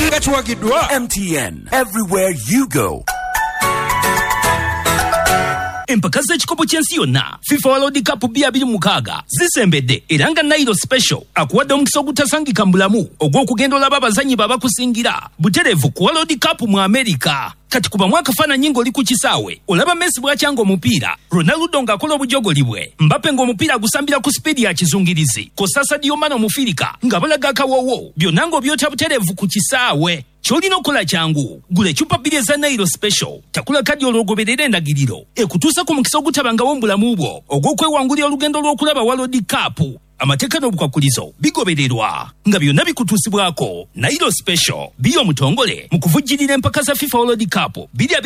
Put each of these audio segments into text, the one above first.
MTN, everywhere you go. Empaka z'ekikopo ky'ensi yonna FIFA World Cup 2026 zisembedde era nga Nairo Special akuwadde omukisa ogutasangika mu bulamu ogw'okugenda olaba abazanyi babakusingira butereevu ku World Cup mu America. Kati kuba mwaka faananyi ng'oli ku kisaawe olaba Messi bw'akyanga omupiira, Ronaldo ng'akola obujogoli bwe, Mbappe ng'omupiira agusambira ku sipiidi ya kizungirizi, Kosta Sadio Mane omufirika nga balaga akawoowo, byonna ng'obyota butereevu ku kisaawe. Kyolina okukola kyangu, gula eccupa 2 eza Nairo Special, takula kadi olwogoberera endagiriro ekutuusa ku mukisa ogutabangawo mu bulamu bwo ogw'okwewangulira olugendo lw'okulaba World Cup. Amateeka n'obukwakkulizo bigobererwa nga byonna bikutuusibwako. Nairo Special biyo omutongole mu kuvujjirira empaka za FIFA World Cup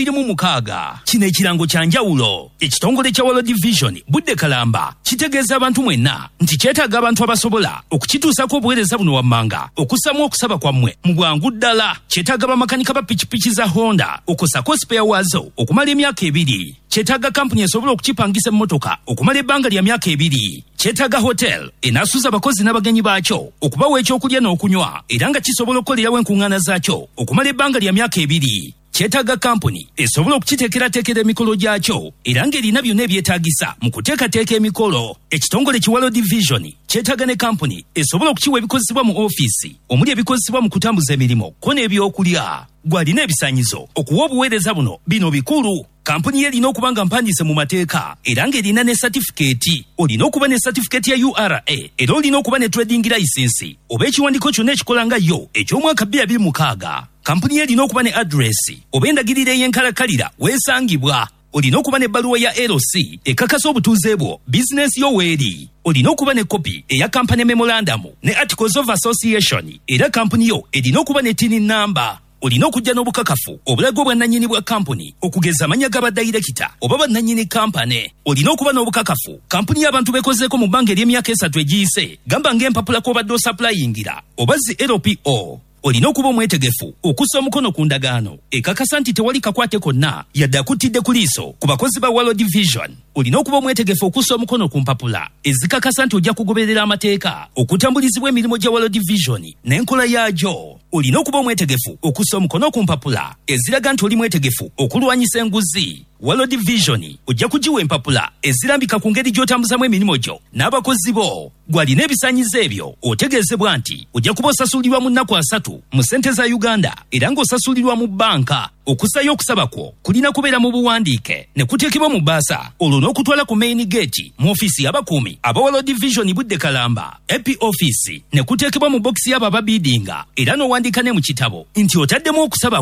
2026. Kino ekirango kya njawulo. Ekitongole kya World Vision Budde Kalamba kitegeeza abantu mwenna nti kyetaaga abantu abasobola okukituusako obuweereza buno wammanga okussamu okusaba kwammwe mu bwangu ddala. Kyetaaga bamakanika ba pikipiki za Honda okusako spare waazo okumala emyaka 2. Kyetaaga kampuni esobola okukipangisa emmotoka okumala ebbanga lya myaka 2. Kyetaaga hotel enasuza abakozi n'abagenyi baakyo okubawa ekyokulya n'okunywa era nga kisobola okukolerawo enkuŋŋaana zaakyo okumala ebbanga lya myaka 2. Kyetaaga kampuni esobola okukiteekerateekera emikolo gyakyo era ng'erina byonna ebyetaagisa mu kuteekateeka emikolo. Ekitongole ki World Vision kyetaaga ne kampuni esobola okukiwa ebikozesebwa mu ofiisi omuli ebikozesebwa mu kutambuza emirimu ko n'ebyokulya. Gwalina ebisaanyizo okuwa obuweereza buno bino bikulu. Kampuni erina okuba nga mpandiise mu mateeka era ng'erina ne certificate. Olina okuba ne certificate ya URA era olina okuba ne trading license oba ekiwandiiko kyonna ekikola nga yo eky'omwaka 2026. Kampuni erina okuba ne address oba endagiriro ey'enkalakalira weesangibwa. Olina okuba ne ebbaluwa ya LC ekakasa obutuuze bwo bizinensi yo weeri. Olina okuba ne kopi eya company memorandum ne articles of association era kampuni yo erina okuba ne tin number. Olina okujja n'obukakafu obulago bwa nannyini bwa kampuni okugeza amanya g'abadayirekita oba bannannyini kampani. Olina okuba n'obukakafu kampuni y'abantu bekozeeko mu bbanga ery'emyaka 3 egiyise gamba ng'empapula kw'obadde osaplayingira oba zi LPO. Olina okuba omwetegefu okussa omukono ku ndagaano ekakasa nti tewali kakwate konna yadde akuttidde ku liiso ku bakozi ba World Vision. Olina okuba omwetegefu okussa omukono ku mpapula ezikakasa nti ojja kugoberera amateeka okutambulizibwa emirimu gya World Vision n'enkola yaagyo. Olina okuba omwetegefu okussa omukono ku mpapula eziraga nti oli mwetegefu okulwanyisa enguzi. World Vision ojja kugiwa empapula ezirambika ku ngeri gy'otambuzamu emirimu gyo n'abakozi bo. Gwalina ebisaanyizo ebyo otegeezebwa nti ojja kuba osasulirwa mu nnaku 3 mu ssente za Uganda era ng'osasulirwa mu bbanka. Okussayo okusaba kwo kulina kubeera mu buwandiike ne kuteekebwa mu bbaasa olwo n'okutwala ku main gate mu ofiisi y'abakuumi aba World Vision Budde Kalamba EP office ne kuteekebwa mu bokisi y'abo ababiidinga era n'owandiika ne mu kitabo nti otaddemu okusaba